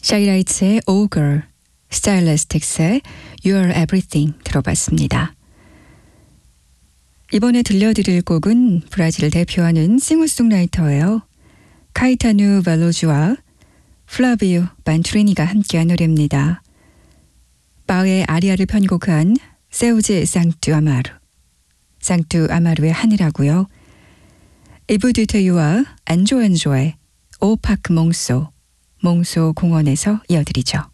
샤이라이츠의 Oh Girl, 스타일리스틱스의 You're Everything 들어봤습니다. 이번에 들려드릴 곡은 브라질을 대표하는 싱어송라이터예요. 카이타누 벨로주와 플라비오 반투리니가 함께한 노래입니다. 바흐의 아리아를 편곡한 세우제 상투 아마루, 상투 아마루의 하늘하고요. 이브듀테유와 안조안조의 오파크 몽소, 몽소 공원에서 이어드리죠.